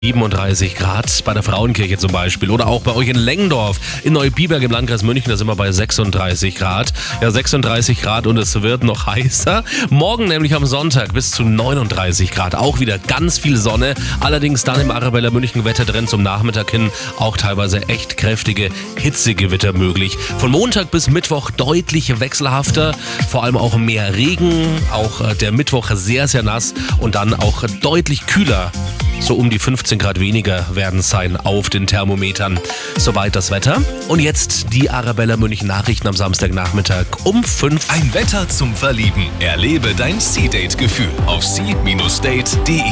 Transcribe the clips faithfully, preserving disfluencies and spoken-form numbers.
siebenunddreißig Grad bei der Frauenkirche zum Beispiel oder auch bei euch in Lengendorf in Neubiberg im Landkreis München, da sind wir bei sechsunddreißig Grad. Ja, sechsunddreißig Grad und es wird noch heißer. Morgen nämlich am Sonntag bis zu neununddreißig Grad, auch wieder ganz viel Sonne. Allerdings dann im Arabella München Wettertrend zum Nachmittag hin auch teilweise echt kräftige Hitzegewitter möglich. Von Montag bis Mittwoch deutlich wechselhafter, vor allem auch mehr Regen, auch der Mittwoch sehr, sehr nass und dann auch deutlich kühler. So um die fünfzehn Grad weniger werden es sein auf den Thermometern. Soweit das Wetter. Und jetzt die Arabella München Nachrichten am Samstagnachmittag um fünf. Ein Wetter zum Verlieben. Erlebe dein Sea-Date-Gefühl auf sea Date punkt de.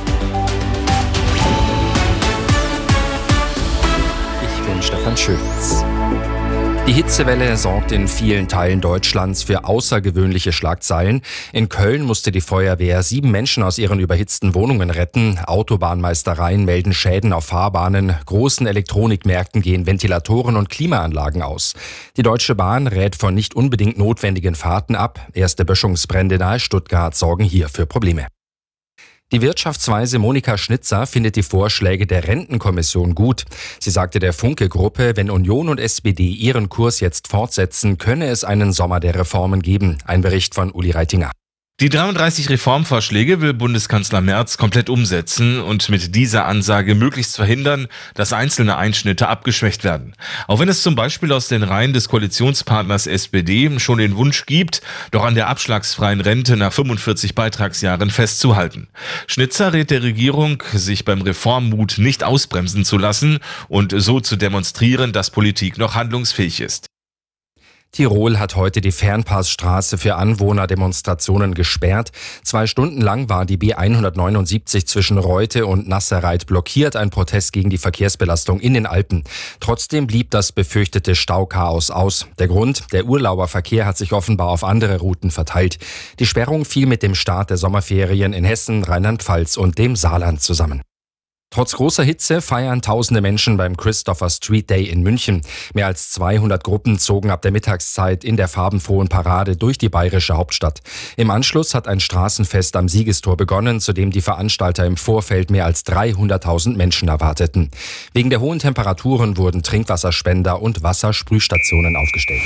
Ich bin Stefan Schütz. Die Hitzewelle sorgt in vielen Teilen Deutschlands für außergewöhnliche Schlagzeilen. In Köln musste die Feuerwehr sieben Menschen aus ihren überhitzten Wohnungen retten. Autobahnmeistereien melden Schäden auf Fahrbahnen. Großen Elektronikmärkten gehen Ventilatoren und Klimaanlagen aus. Die Deutsche Bahn rät von nicht unbedingt notwendigen Fahrten ab. Erste Böschungsbrände nahe Stuttgart sorgen hier für Probleme. Die Wirtschaftsweise Monika Schnitzer findet die Vorschläge der Rentenkommission gut. Sie sagte der Funke-Gruppe, wenn Union und S P D ihren Kurs jetzt fortsetzen, könne es einen Sommer der Reformen geben. Ein Bericht von Uli Reitinger. Die dreiunddreißig Reformvorschläge will Bundeskanzler Merz komplett umsetzen und mit dieser Ansage möglichst verhindern, dass einzelne Einschnitte abgeschwächt werden. Auch wenn es zum Beispiel aus den Reihen des Koalitionspartners S P D schon den Wunsch gibt, doch an der abschlagsfreien Rente nach fünfundvierzig Beitragsjahren festzuhalten. Schnitzer rät der Regierung, sich beim Reformmut nicht ausbremsen zu lassen und so zu demonstrieren, dass Politik noch handlungsfähig ist. Tirol hat heute die Fernpassstraße für Anwohnerdemonstrationen gesperrt. Zwei Stunden lang war die B hundertneunundsiebzig zwischen Reute und Nasserreit blockiert, ein Protest gegen die Verkehrsbelastung in den Alpen. Trotzdem blieb das befürchtete Stauchaos aus. Der Grund: der Urlauberverkehr hat sich offenbar auf andere Routen verteilt. Die Sperrung fiel mit dem Start der Sommerferien in Hessen, Rheinland-Pfalz und dem Saarland zusammen. Trotz großer Hitze feiern tausende Menschen beim Christopher Street Day in München. Mehr als zweihundert Gruppen zogen ab der Mittagszeit in der farbenfrohen Parade durch die bayerische Hauptstadt. Im Anschluss hat ein Straßenfest am Siegestor begonnen, zu dem die Veranstalter im Vorfeld mehr als dreihunderttausend Menschen erwarteten. Wegen der hohen Temperaturen wurden Trinkwasserspender und Wassersprühstationen aufgestellt.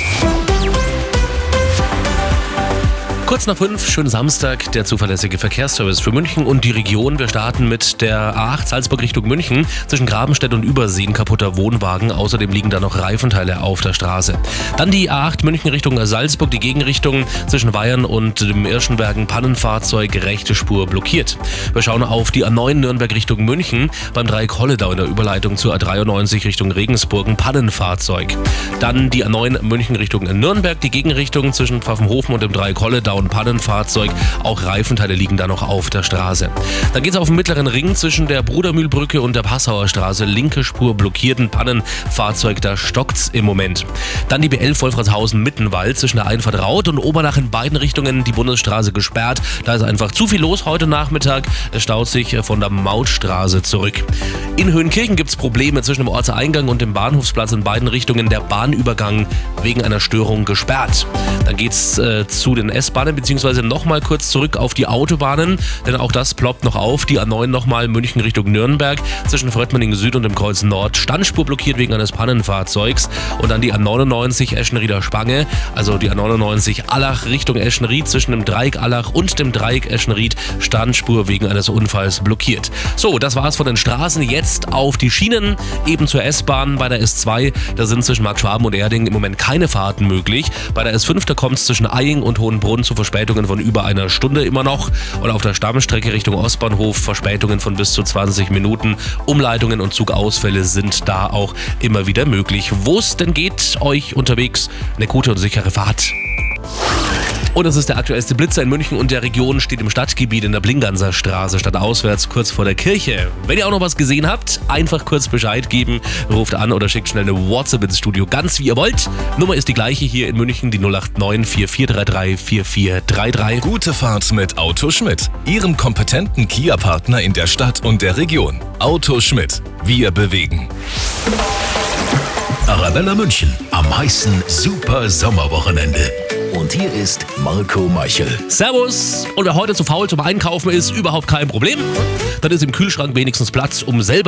Kurz nach fünf, schönen Samstag, der zuverlässige Verkehrsservice für München und die Region. Wir starten mit der A acht Salzburg Richtung München. Zwischen Grabenstedt und Übersee kaputter Wohnwagen. Außerdem liegen da noch Reifenteile auf der Straße. Dann die A acht München Richtung Salzburg, die Gegenrichtung zwischen Weyern und dem Irschenbergen. Pannenfahrzeug, rechte Spur blockiert. Wir schauen auf die A neun Nürnberg Richtung München. Beim Dreieck Holledau in der Überleitung zur A dreiundneunzig Richtung Regensburg ein Pannenfahrzeug. Dann die A neun München Richtung Nürnberg, die Gegenrichtung zwischen Pfaffenhofen und dem Dreieck Holledau. Ein Pannenfahrzeug, auch Reifenteile liegen da noch auf der Straße. Dann geht es auf den mittleren Ring zwischen der Brudermühlbrücke und der Passauer Straße. Linke Spur blockierten Pannenfahrzeug, da stockt's im Moment. Dann die B elf Wolfratshausen-Mittenwald zwischen der Einfahrt Raut und Obernach in beiden Richtungen die Bundesstraße gesperrt. Da ist einfach zu viel los heute Nachmittag. Es staut sich von der Mautstraße zurück. In Höhenkirchen gibt es Probleme zwischen dem Ortseingang und dem Bahnhofsplatz in beiden Richtungen. Der Bahnübergang wegen einer Störung gesperrt. Dann geht's äh, zu den S-Bahnen beziehungsweise nochmal kurz zurück auf die Autobahnen, denn auch das ploppt noch auf. Die A neun nochmal München Richtung Nürnberg zwischen Fröttmanning Süd und dem Kreuz Nord. Standspur blockiert wegen eines Pannenfahrzeugs. Und dann die A neunundneunzig Eschenrieder Spange, also die A neunundneunzig Allach Richtung Eschenried zwischen dem Dreieck Allach und dem Dreieck Eschenried. Standspur wegen eines Unfalls blockiert. So, das war's von den Straßen. Jetzt auf die Schienen, eben zur S-Bahn bei der S zwei. Da sind zwischen Marktschwaben und Erding im Moment keine Fahrten möglich. Bei der S fünf, da kommt es zwischen Eying und Hohenbrunn zu Verspätungen von über einer Stunde immer noch. Und auf der Stammstrecke Richtung Ostbahnhof Verspätungen von bis zu zwanzig Minuten. Umleitungen und Zugausfälle sind da auch immer wieder möglich. Wo es denn geht, euch unterwegs eine gute und sichere Fahrt. Und das ist der aktuellste Blitzer in München und der Region, steht im Stadtgebiet in der Blinganser Straße, stadtauswärts, kurz vor der Kirche. Wenn ihr auch noch was gesehen habt, einfach kurz Bescheid geben, ruft an oder schickt schnell eine WhatsApp ins Studio, ganz wie ihr wollt. Nummer ist die gleiche hier in München, die null acht neun vier vier drei drei vier vier drei drei. Gute Fahrt mit Auto Schmidt, Ihrem kompetenten Kia-Partner in der Stadt und der Region. Auto Schmidt, wir bewegen. Arabella München, am heißen Super Sommerwochenende. Und hier ist Marco Meichel. Servus! Und wer heute zu faul zum Einkaufen ist, überhaupt kein Problem. Dann ist im Kühlschrank wenigstens Platz, um selber